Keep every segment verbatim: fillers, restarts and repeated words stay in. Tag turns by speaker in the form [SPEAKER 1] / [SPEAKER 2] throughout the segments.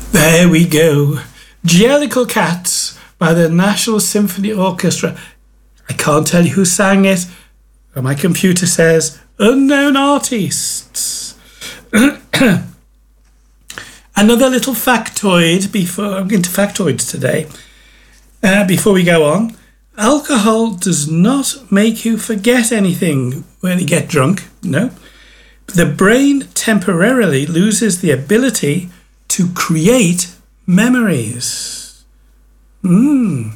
[SPEAKER 1] There we go. Jellicle Cats by the National Symphony Orchestra. I can't tell you who sang it, but my computer says unknown artists. Another little factoid before I'm going to factoids today. Uh, before we go on, alcohol does not make you forget anything when you get drunk. No. The brain temporarily loses the ability to create memories. Hmm.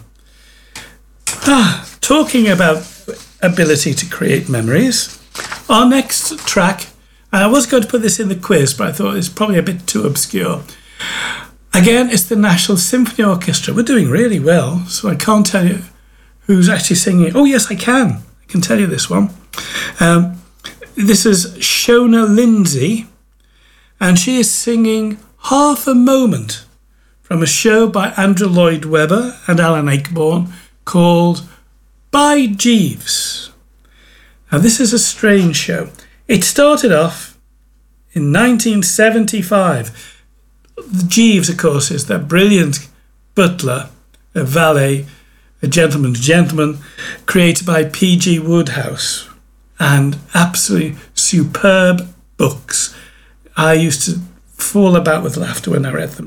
[SPEAKER 1] Ah, talking about ability to create memories, our next track, and I was going to put this in the quiz, but I thought it's probably a bit too obscure. Again, it's the National Symphony Orchestra. We're doing really well, so I can't tell you who's actually singing it. Oh, yes, I can. I can tell you this one. Um, this is Shona Lindsay, and she is singing Half a Moment from a show by Andrew Lloyd Webber and Alan Ayckbourn called By Jeeves. Now, this is a strange show. It started off in nineteen seventy-five. Jeeves, of course, is that brilliant butler, a valet, a gentleman's gentleman, created by P G Wodehouse, and absolutely superb books. I used to fall about with laughter when I read them.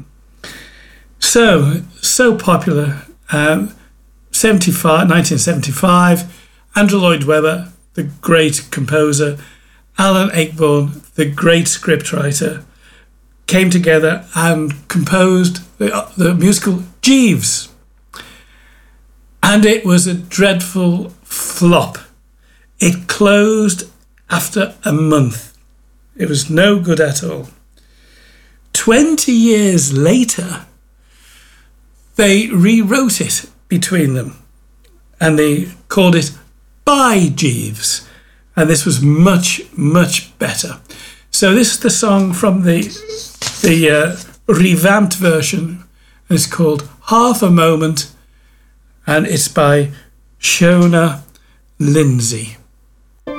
[SPEAKER 1] So, so popular. Um, seventy-five, nineteen seventy-five, Andrew Lloyd Webber, the great composer, Alan Ayckbourn, the great scriptwriter, came together and composed the, the musical Jeeves. And it was a dreadful flop. It closed after a month. It was no good at all. Twenty years later, they rewrote it between them and they called it By Jeeves. And this was much, much better. So this is the song from the, the uh, revamped version. It's called Half a Moment, and it's by Shona Lindsay.